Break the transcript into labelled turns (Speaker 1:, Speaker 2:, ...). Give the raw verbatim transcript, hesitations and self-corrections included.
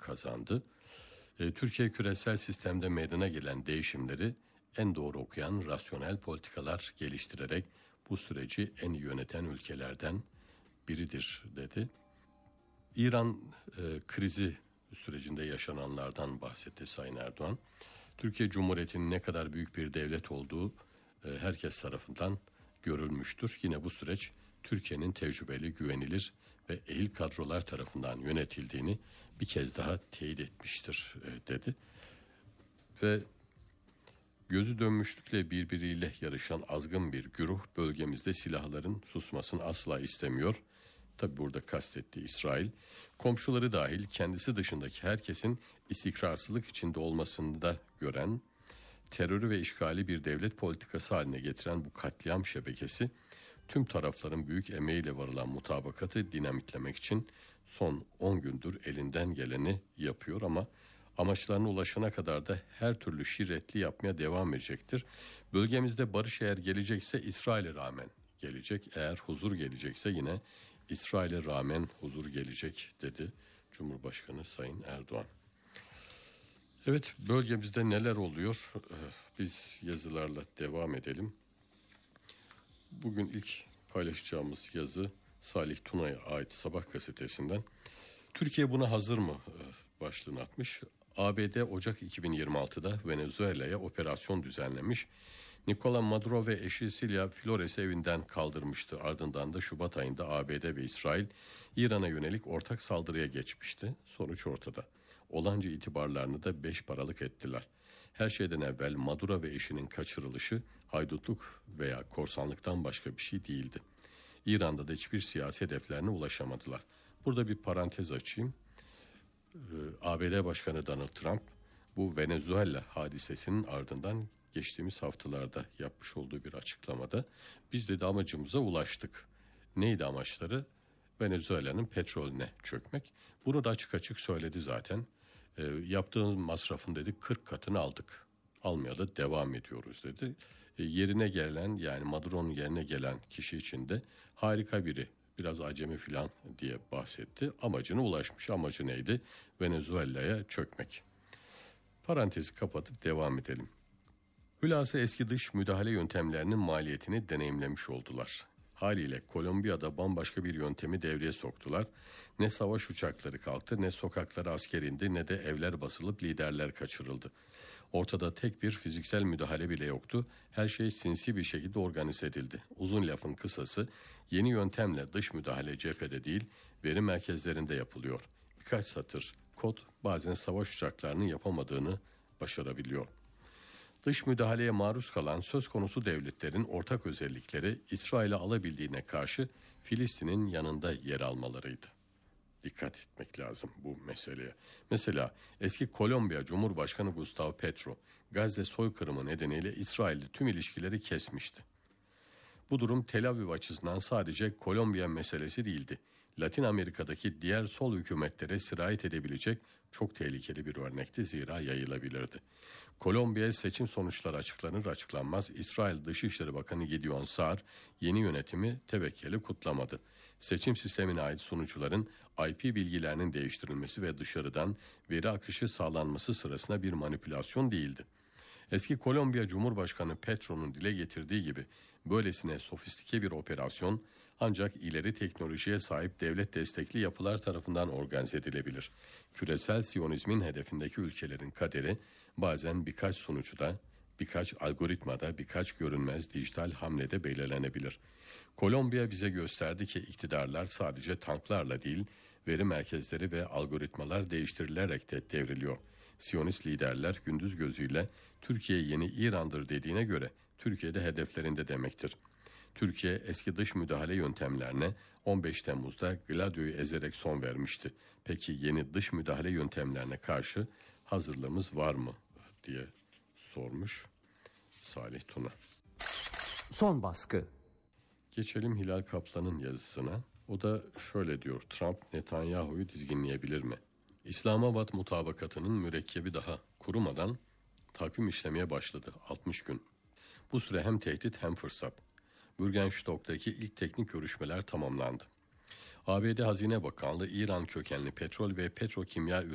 Speaker 1: kazandı. E, Türkiye küresel sistemde meydana gelen değişimleri en doğru okuyan rasyonel politikalar geliştirerek bu süreci en iyi yöneten ülkelerden biridir dedi. İran e, krizi sürecinde yaşananlardan bahsetti Sayın Erdoğan. Türkiye Cumhuriyeti'nin ne kadar büyük bir devlet olduğu e, herkes tarafından görülmüştür. Yine bu süreç Türkiye'nin tecrübeli, güvenilir ve ehil kadrolar tarafından yönetildiğini bir kez daha teyit etmiştir e, dedi. Ve gözü dönmüşlükle birbiriyle yarışan azgın bir güruh bölgemizde silahların susmasını asla istemiyor. Tabi burada kastettiği İsrail, komşuları dahil kendisi dışındaki herkesin istikrarsızlık içinde olmasını da gören, terörü ve işgali bir devlet politikası haline getiren bu katliam şebekesi, tüm tarafların büyük emeğiyle varılan mutabakatı dinamitlemek için son on gündür elinden geleni yapıyor ama amaçlarına ulaşana kadar da her türlü şirretli yapmaya devam edecektir. Bölgemizde barış eğer gelecekse İsrail'e rağmen gelecek, eğer huzur gelecekse yine İsrail'e rağmen huzur gelecek dedi Cumhurbaşkanı Sayın Erdoğan. Evet, bölgemizde neler oluyor? Biz yazılarla devam edelim. Bugün ilk paylaşacağımız yazı Salih Tuna'ya ait Sabah gazetesinden. Türkiye buna hazır mı başlığını atmış. A B D Ocak iki bin yirmi altıda Venezuela'ya operasyon düzenlemiş. Nicolas Maduro ve eşi Silvia Flores'i evinden kaldırmıştı. Ardından da Şubat ayında A B D ve İsrail İran'a yönelik ortak saldırıya geçmişti. Sonuç ortada. Olanca itibarlarını da beş paralık ettiler. Her şeyden evvel Maduro ve eşinin kaçırılışı haydutluk veya korsanlıktan başka bir şey değildi. İran'da da hiçbir siyasi hedeflerine ulaşamadılar. Burada bir parantez açayım. Ee, A B D Başkanı Donald Trump bu Venezuela hadisesinin ardından geçtiğimiz haftalarda yapmış olduğu bir açıklamada biz de amacımıza ulaştık. Neydi amaçları? Venezuela'nın petrolüne çökmek. Bunu da açık açık söyledi zaten. E, yaptığımız masrafın dedi kırk katını aldık. Almaya da devam ediyoruz dedi. E, yerine gelen yani Maduro'nun yerine gelen kişi için de harika biri. Biraz acemi filan diye bahsetti. Amacına ulaşmış. Amacı neydi? Venezuela'ya çökmek. Parantezi kapatıp devam edelim. Hülasa eski dış müdahale yöntemlerinin maliyetini deneyimlemiş oldular. Haliyle Kolombiya'da bambaşka bir yöntemi devreye soktular. Ne savaş uçakları kalktı, ne sokaklara asker indi, ne de evler basılıp liderler kaçırıldı. Ortada tek bir fiziksel müdahale bile yoktu. Her şey sinsi bir şekilde organize edildi. Uzun lafın kısası, yeni yöntemle dış müdahale cephede değil, veri merkezlerinde yapılıyor. Birkaç satır kod bazen savaş uçaklarının yapamadığını başarabiliyor. Dış müdahaleye maruz kalan söz konusu devletlerin ortak özellikleri İsrail'e alabildiğine karşı Filistin'in yanında yer almalarıydı. Dikkat etmek lazım bu meseleye. Mesela eski Kolombiya Cumhurbaşkanı Gustavo Petro, Gazze soykırımı nedeniyle İsrail'le tüm ilişkileri kesmişti. Bu durum Tel Aviv açısından sadece Kolombiya meselesi değildi. Latin Amerika'daki diğer sol hükümetlere sirayet edebilecek çok tehlikeli bir örnekti, zira yayılabilirdi. Kolombiya seçim sonuçları açıklanır açıklanmaz İsrail Dışişleri Bakanı Gideon Saar yeni yönetimi tevekkeli kutlamadı. Seçim sistemine ait sunucuların I P bilgilerinin değiştirilmesi ve dışarıdan veri akışı sağlanması sırasında bir manipülasyon değildi. Eski Kolombiya Cumhurbaşkanı Petro'nun dile getirdiği gibi böylesine sofistike bir operasyon ancak ileri teknolojiye sahip devlet destekli yapılar tarafından organize edilebilir. Küresel Siyonizmin hedefindeki ülkelerin kaderi bazen birkaç sunucuda, birkaç algoritmada, birkaç görünmez dijital hamlede belirlenebilir. Kolombiya bize gösterdi ki iktidarlar sadece tanklarla değil, veri merkezleri ve algoritmalar değiştirilerek de devriliyor. Siyonist liderler gündüz gözüyle Türkiye yeni İran'dır dediğine göre Türkiye'de hedeflerinde demektir. Türkiye eski dış müdahale yöntemlerine on beş Temmuz'da Gladio'yu ezerek son vermişti. Peki yeni dış müdahale yöntemlerine karşı hazırlığımız var mı diye sormuş Salih Tuna.
Speaker 2: Son baskı.
Speaker 1: Geçelim Hilal Kaplan'ın yazısına. O da şöyle diyor: Trump Netanyahu'yu dizginleyebilir mi? İslamabad mutabakatının mürekkebi daha kurumadan takvim işlemeye başladı. altmış gün. Bu süre hem tehdit hem fırsat. Bürgenstock'taki ilk teknik görüşmeler tamamlandı. A B D Hazine Bakanlığı İran kökenli petrol ve petrokimya